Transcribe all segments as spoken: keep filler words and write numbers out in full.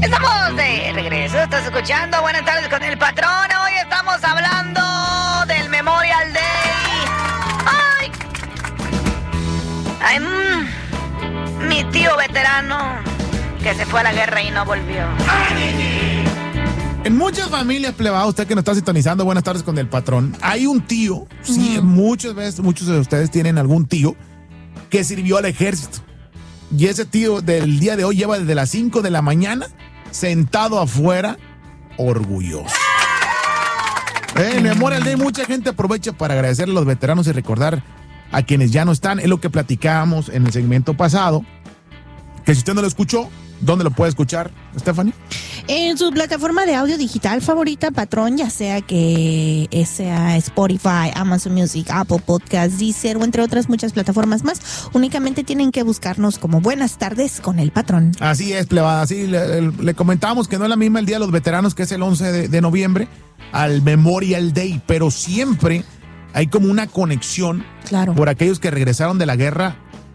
Estamos de regreso, estás escuchando Buenas tardes con el patrón. Hoy estamos hablando del Memorial Day. Ay, Ay mmm, mi tío veterano que se fue a la guerra y no volvió. En muchas familias, plebado, usted que nos está sintonizando, Buenas tardes con el patrón, hay un tío, sí, uh-huh. muchas veces, muchos de ustedes tienen algún tío que sirvió al ejército. Y ese tío del día de hoy lleva desde las cinco de la mañana sentado afuera, orgulloso. En Memorial Day mucha gente aprovecha para agradecerle a los veteranos y recordar a quienes ya no están. Es lo que platicábamos en el segmento pasado, que si usted no lo escuchó, ¿dónde lo puede escuchar, Stephanie? En su plataforma de audio digital favorita, patrón, ya sea que sea Spotify, Amazon Music, Apple Podcasts, Deezer o entre otras muchas plataformas más. Únicamente tienen que buscarnos como Buenas tardes con el patrón. Así es, plebada. Así le, le comentábamos que no es la misma el Día de los Veteranos, que es el once de, de noviembre, al Memorial Day, pero siempre hay como una conexión, claro, por aquellos que regresaron de la guerra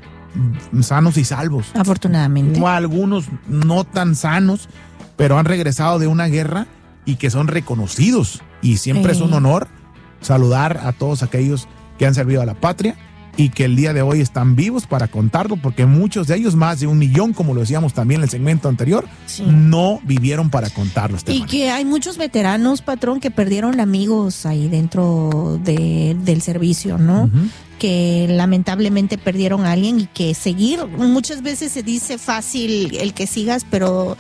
sanos y salvos. Afortunadamente. O algunos no tan sanos, pero han regresado de una guerra y que son reconocidos. Y siempre eh. es un honor saludar a todos aquellos que han servido a la patria y que el día de hoy están vivos para contarlo, porque muchos de ellos, más de un millón, como lo decíamos también en el segmento anterior, sí, no vivieron para contarlo. Y que hay muchos veteranos, patrón, que perdieron amigos ahí dentro de, del servicio, ¿no? Uh-huh. Que lamentablemente perdieron a alguien y que seguir, muchas veces se dice fácil el que sigas, pero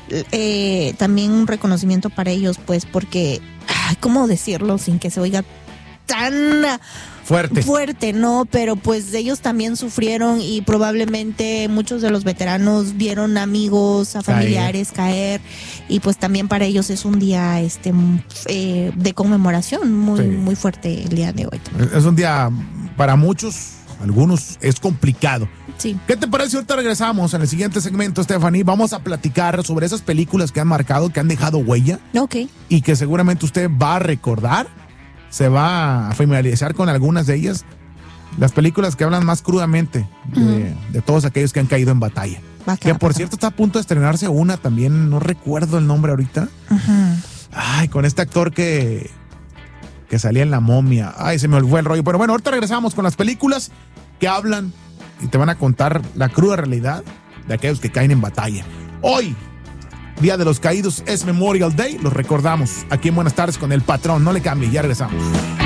eh, también un reconocimiento para ellos, pues, porque, ¿cómo decirlo sin que se oiga tan fuerte? Fuerte, ¿no? Pero pues ellos también sufrieron y probablemente muchos de los veteranos vieron amigos, a familiares caer, caer y pues también para ellos es un día este eh, de conmemoración muy, sí, muy fuerte el día de hoy. Es un día para muchos, algunos es complicado. Sí. ¿Qué te parece? Ahorita regresamos en el siguiente segmento, Stephanie. Vamos a platicar sobre esas películas que han marcado, que han dejado huella. Ok. Y que seguramente usted va a recordar, se va a familiarizar con algunas de ellas. Las películas que hablan más crudamente de, uh-huh. de todos aquellos que han caído en batalla. Va, que por cierto está a punto de estrenarse una también, no recuerdo el nombre ahorita. Uh-huh. Ay, con este actor que... que salía en La Momia. Ay, se me olvidó el rollo. Pero bueno, ahorita regresamos con las películas que hablan y te van a contar la cruda realidad de aquellos que caen en batalla. Hoy, Día de los Caídos, es Memorial Day. Los recordamos aquí en Buenas tardes con el patrón. No le cambie, ya regresamos.